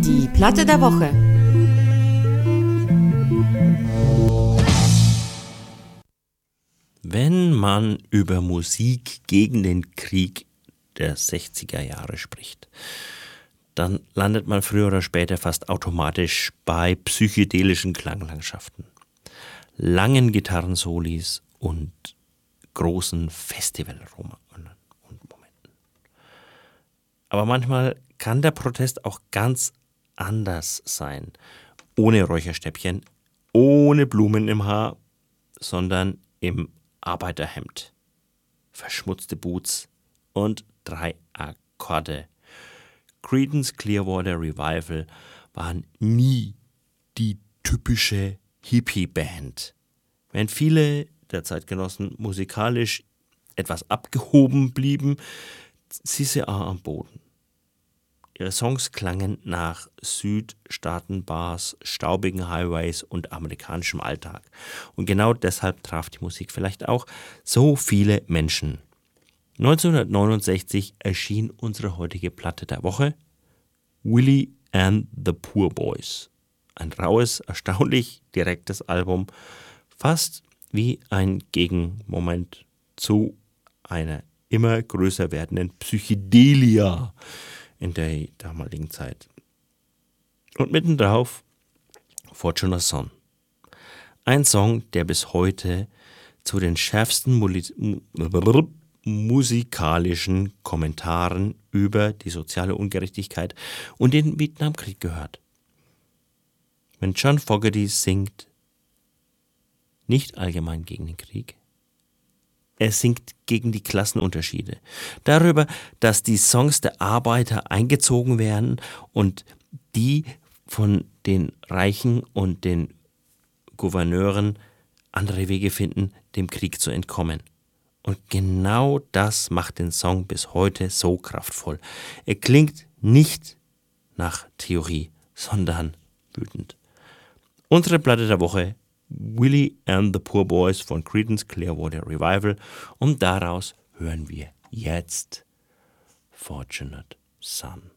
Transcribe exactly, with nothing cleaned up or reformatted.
Die Platte der Woche. Wenn man über Musik gegen den Krieg der sechziger Jahre spricht, dann landet man früher oder später fast automatisch bei psychedelischen Klanglandschaften, langen Gitarrensolis und großen Festivalmomenten. Aber manchmal kann der Protest auch ganz anders sein. Ohne Räucherstäbchen, ohne Blumen im Haar, sondern im Arbeiterhemd, verschmutzte Boots und drei Akkorde. Creedence Clearwater Revival waren nie die typische Hippie-Band. Während viele der Zeitgenossen musikalisch etwas abgehoben blieben, sie sie auch am Boden. Ihre Songs klangen nach Südstaatenbars, staubigen Highways und amerikanischem Alltag. Und genau deshalb traf die Musik vielleicht auch so viele Menschen. neunzehnhundertneunundsechzig erschien unsere heutige Platte der Woche, Willie and the Poor Boys. Ein raues, erstaunlich direktes Album, fast wie ein Gegenmoment zu einer immer größer werdenden Psychedelia in der damaligen Zeit. Und mittendrauf Fortunate Son. Ein Song, der bis heute zu den schärfsten Muli- musikalischen Kommentaren über die soziale Ungerechtigkeit und den Vietnamkrieg gehört. Wenn John Fogerty singt, nicht allgemein gegen den Krieg, er singt gegen die Klassenunterschiede. Darüber, dass die Songs der Arbeiter eingezogen werden und die von den Reichen und den Gouverneuren andere Wege finden, dem Krieg zu entkommen. Und genau das macht den Song bis heute so kraftvoll. Er klingt nicht nach Theorie, sondern wütend. Unsere Platte der Woche: Willie and the Poor Boys von Creedence Clearwater Revival, und daraus hören wir jetzt Fortunate Son.